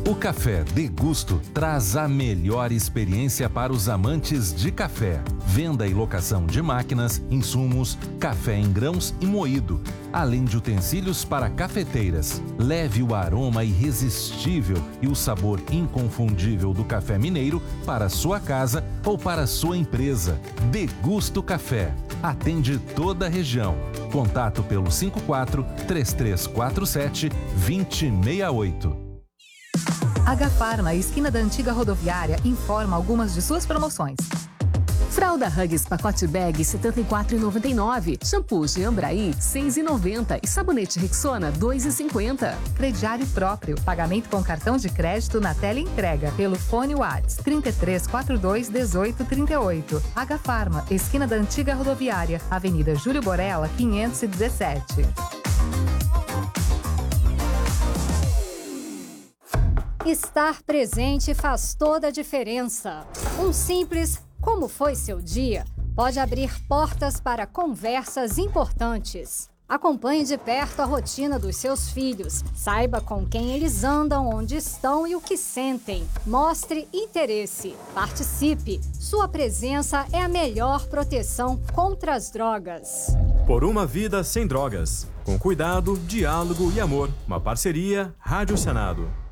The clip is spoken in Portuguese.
O Café Degusto traz a melhor experiência para os amantes de café. Venda e locação de máquinas, insumos, café em grãos e moído, além de utensílios para cafeteiras. Leve o aroma irresistível e o sabor inconfundível do café mineiro para sua casa ou para sua empresa. Degusto Café. Atende toda a região. Contato pelo 54 3347 2068. H-Farma, esquina da antiga rodoviária, informa algumas de suas promoções. Fralda Huggies pacote bag R$ 74,99. Shampoo Geambraí R$ 6,90 e sabonete Rexona R$ 2,50. Crediário próprio. Pagamento com cartão de crédito na tela entrega pelo fone WhatsApp 3342 1838. H-Farma, esquina da antiga rodoviária, Avenida Júlio Borella 517. Estar presente faz toda a diferença. Um simples "como foi seu dia?" pode abrir portas para conversas importantes. Acompanhe de perto a rotina dos seus filhos. Saiba com quem eles andam, onde estão e o que sentem. Mostre interesse. Participe. Sua presença é a melhor proteção contra as drogas. Por uma vida sem drogas. Com cuidado, diálogo e amor. Uma parceria Rádio Senado.